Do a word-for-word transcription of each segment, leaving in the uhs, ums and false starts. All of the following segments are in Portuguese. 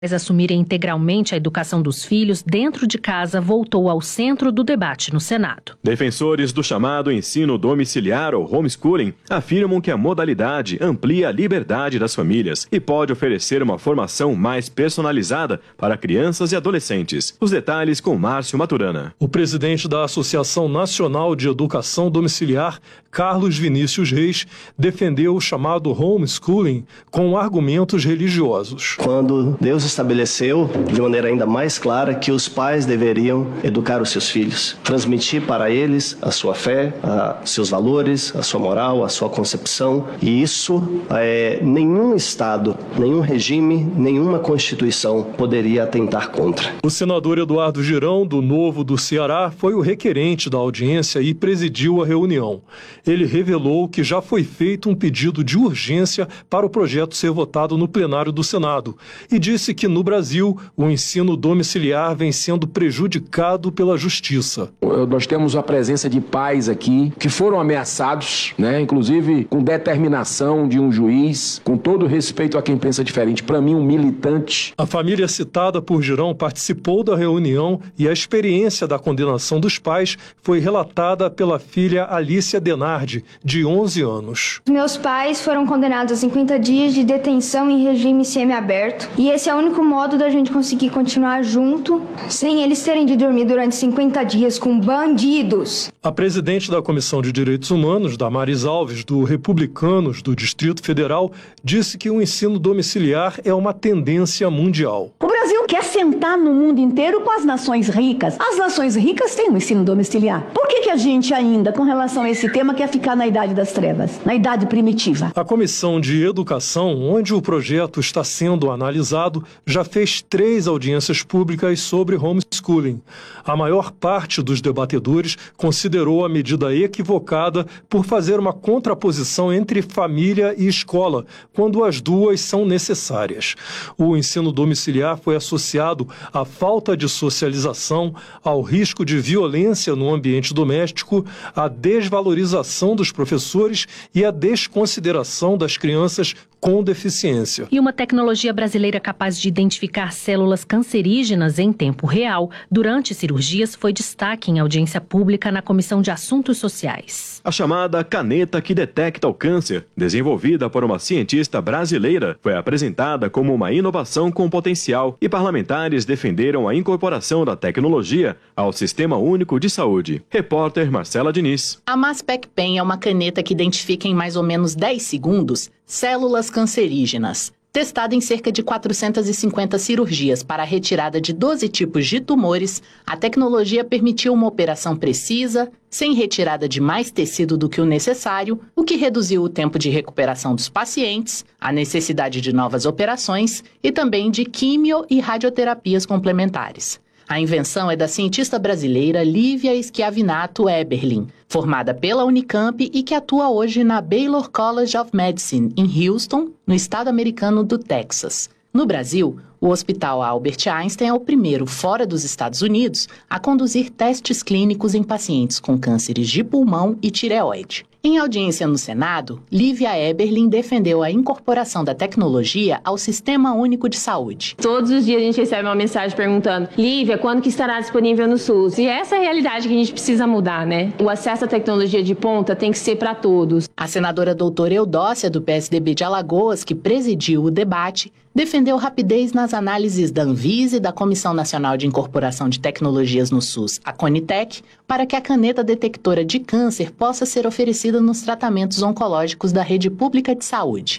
assumirem integralmente a educação dos filhos dentro de casa voltou ao centro do debate no Senado. Defensores do chamado ensino domiciliar ou homeschooling afirmam que a modalidade amplia a liberdade das famílias e pode oferecer uma formação mais personalizada para crianças e adolescentes. Os detalhes com Márcio Maturana. O presidente da Associação Nacional de Educação Domiciliar, Carlos Vinícius Reis, defendeu o chamado homeschooling com argumentos religiosos. Quando Deus estabeleceu de maneira ainda mais clara que os pais deveriam educar os seus filhos, transmitir para eles a sua fé, a seus valores, a sua moral, a sua concepção, e isso é, nenhum Estado, nenhum regime, nenhuma Constituição poderia atentar contra. O senador Eduardo Girão, do Novo do Ceará, foi o requerente da audiência e presidiu a reunião. Ele revelou que já foi feito um pedido de urgência para o projeto ser votado no plenário do Senado e disse que no Brasil o ensino domiciliar vem sendo prejudicado pela justiça. Nós temos a presença de pais aqui que foram ameaçados, né, inclusive com determinação de um juiz, com todo respeito a quem pensa diferente, para mim um militante. A família citada por Girão participou da reunião e a experiência da condenação dos pais foi relatada pela filha Alícia Denardi, de onze anos. Meus pais foram condenados a cinquenta dias de detenção em regime semiaberto e esse é o único modo da gente conseguir continuar junto sem eles terem de dormir durante cinquenta dias com bandidos. A presidente da Comissão de Direitos Humanos, Damares Alves, do Republicanos do Distrito Federal, disse que o ensino domiciliar é uma tendência mundial. O Brasil quer sentar no mundo inteiro com as nações ricas. As nações ricas têm um ensino domiciliar. Por que que a gente ainda, com relação a esse tema, quer ficar na idade das trevas, na idade primitiva? A Comissão de Educação, onde o projeto está sendo analisado, já fez três audiências públicas sobre homeschooling. A maior parte dos debatedores considerou a medida equivocada por fazer uma contraposição entre família e escola, quando as duas são necessárias. O ensino domiciliar foi associado à falta de socialização, ao risco de violência no ambiente doméstico, à desvalorização dos professores e à desconsideração das crianças com deficiência. E uma tecnologia brasileira capaz de identificar células cancerígenas em tempo real durante cirurgias foi destaque em audiência pública na Comissão de Assuntos Sociais. A chamada caneta que detecta o câncer, desenvolvida por uma cientista brasileira, foi apresentada como uma inovação com potencial e parlamentares defenderam a incorporação da tecnologia ao Sistema Único de Saúde. Repórter Marcela Diniz. A Maspecpen é uma caneta que identifica em mais ou menos dez segundos células cancerígenas. Testada em cerca de quatrocentas e cinquenta cirurgias para a retirada de doze tipos de tumores, a tecnologia permitiu uma operação precisa, sem retirada de mais tecido do que o necessário, o que reduziu o tempo de recuperação dos pacientes, a necessidade de novas operações e também de quimio e radioterapias complementares. A invenção é da cientista brasileira Lívia Schiavinato Eberlin, formada pela Unicamp e que atua hoje na Baylor College of Medicine, em Houston, no estado americano do Texas. No Brasil, o Hospital Albert Einstein é o primeiro fora dos Estados Unidos a conduzir testes clínicos em pacientes com cânceres de pulmão e tireoide. Em audiência no Senado, Lívia Eberlin defendeu a incorporação da tecnologia ao Sistema Único de Saúde. Todos os dias a gente recebe uma mensagem perguntando: Lívia, quando que estará disponível no SUS? E essa é a realidade que a gente precisa mudar, né? O acesso à tecnologia de ponta tem que ser para todos. A senadora doutora Eudócia, do P S D B de Alagoas, que presidiu o debate, defendeu rapidez nas análises da Anvisa e da Comissão Nacional de Incorporação de Tecnologias no SUS, a Conitec, para que a caneta detectora de câncer possa ser oferecida nos tratamentos oncológicos da rede pública de saúde.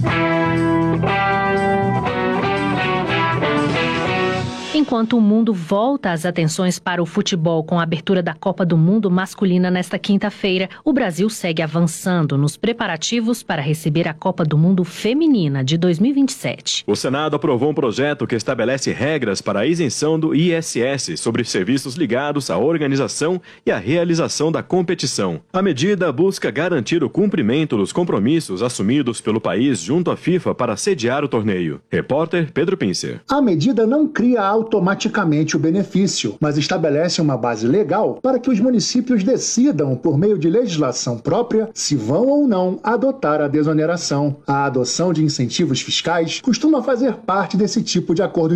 Enquanto o mundo volta as atenções para o futebol com a abertura da Copa do Mundo masculina nesta quinta-feira, o Brasil segue avançando nos preparativos para receber a Copa do Mundo feminina de dois mil e vinte e sete. O Senado aprovou um projeto que estabelece regras para a isenção do I S S sobre serviços ligados à organização e à realização da competição. A medida busca garantir o cumprimento dos compromissos assumidos pelo país junto à FIFA para sediar o torneio. Repórter Pedro Pincer. A medida não cria autoridade automaticamente o benefício, mas estabelece uma base legal para que os municípios decidam, por meio de legislação própria, se vão ou não adotar a desoneração. A adoção de incentivos fiscais costuma fazer parte desse tipo de acordo